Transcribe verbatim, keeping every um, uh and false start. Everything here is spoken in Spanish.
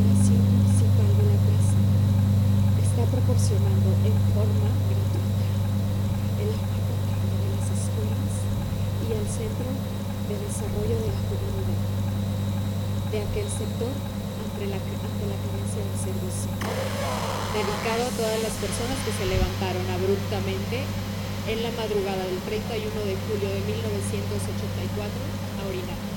delegación municipal de la plaza está proporcionando en forma gratuita el agua potable de las escuelas y el centro de desarrollo de la comunidad de aquel sector ante la, ante la carencia del servicio, dedicado a todas las personas que se levantaron abruptamente en la madrugada del treinta y uno de julio de mil novecientos ochenta y cuatro a orinar.